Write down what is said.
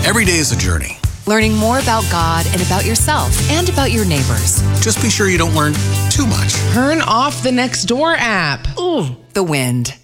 Every day is a journey. Learning more about God and about yourself and about your neighbors. Just be sure you don't learn too much. Turn off the Nextdoor app. Ooh, the wind.